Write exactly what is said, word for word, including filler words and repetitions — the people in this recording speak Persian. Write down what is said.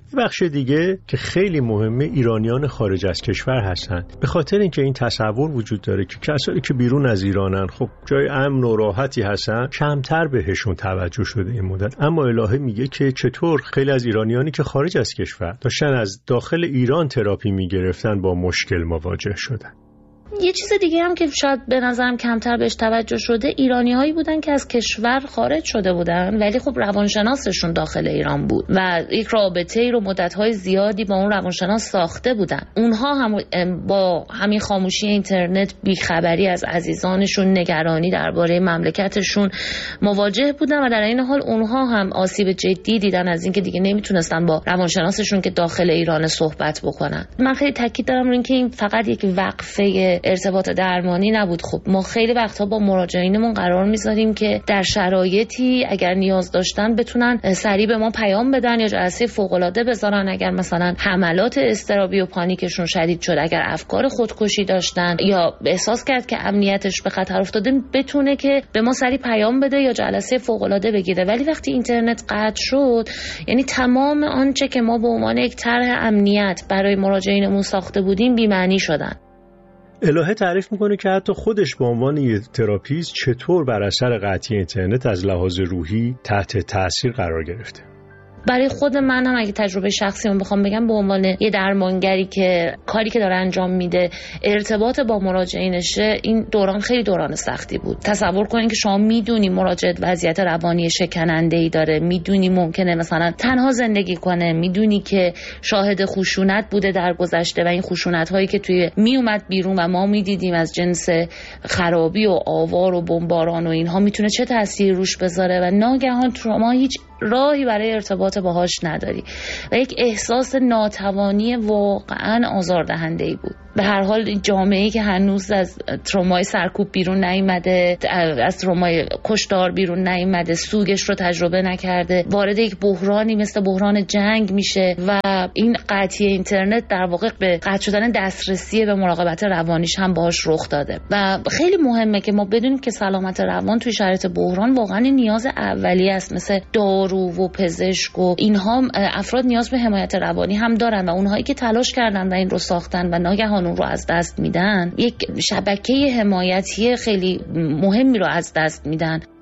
بخش دیگه که خیلی مهمه ایرانیان خارج از کشور هستن، به خاطر اینکه این تصور وجود داره که کسایی که بیرون از ایرانن خب جای امن و راحتی هستن، کمتر بهشون توجه شده این مدت. اما الهه میگه که چطور خیلی از ایرانیانی که خارج از کشور داشتن از داخل ایران تراپی میگرفتن با مشکل مواجه شدن. یه چیز دیگه هم که شاید به نظرم کمتر بهش توجه شده، ایرانی هایی بودن که از کشور خارج شده بودن ولی خب روانشناسشون داخل ایران بود و یک رابطه‌ای رو مدت‌های زیادی با اون روانشناس ساخته بودن. اونها هم با همین خاموشی اینترنت، بیخبری از عزیزانشون، نگرانی درباره مملکتشون مواجه بودن و در این حال اونها هم آسیب جدی دیدن از اینکه دیگه نمیتونستن با روانشناسشون که داخل ایران صحبت بکنن. من خیلی تاکید دارم روی اینکه این فقط یک وقفه ارتباط درمانی نبود. خب ما خیلی وقتها با مراجعینمون قرار میذاریم که در شرایطی اگر نیاز داشتن بتونن سریع به ما پیام بدن یا جلسه فوق‌العاده بذارن، اگر مثلا حملات اضطرابی و پانیکشون شدید شد، اگر افکار خودکشی داشتن یا احساس کرد که امنیتش به خطر افتاده، بتونه که به ما سریع پیام بده یا جلسه فوق‌العاده بگیره. ولی وقتی اینترنت قطع شد، یعنی تمام آنچه که ما به عنوان یک طرح امنیت برای مراجعینمون ساخته بودیم بی‌معنی شدن. الهه تعریف میکنه که حتی خودش به عنوان یه تراپیست چطور بر اثر قطعی اینترنت از لحاظ روحی تحت تاثیر قرار گرفته. برای خود من هم اگه تجربه شخصی من بخوام بگم، به عنوان یه درمانگری که کاری که داره انجام میده ارتباط با مراجعینشه، این دوران خیلی دوران سختی بود. تصور کنین که شما میدونی مراجع وضعیت روانی شکننده‌ای داره، میدونی ممکنه مثلا تنها زندگی کنه، میدونی که شاهد خشونت بوده در گذشته و این خشونت هایی که توی میومد بیرون و ما میدیدیم از جنس خرابی و آوار و بمباران و اینها میتونه چه تأثیری روش بذاره و ناگهان شما هیچ راهی برای ارتباط باهاش نداری و یک احساس ناتوانی واقعا آزاردهنده‌ای بود. به هر حال جامعه‌ای که هنوز از ترومای سرکوب بیرون نیامده، از ترومای کشتار بیرون نیامده، سوگش رو تجربه نکرده، وارد یک بحرانی مثل بحران جنگ میشه و این قطعی اینترنت در واقع به قطع شدن دسترسی به مراقبت روانیش هم باهاش رخ داده. و خیلی مهمه که ما بدونیم که سلامت روان توی شرایط بحران واقعا نیاز اولیه است. مثل دارو و پزشک و اینها افراد نیاز به حمایت روانی هم دارن و اونهایی که تلاش کردن و این رو ساختن و ناگهان اون رو از دست میدن، یک شبکه حمایتی خیلی مهمی رو از دست میدن.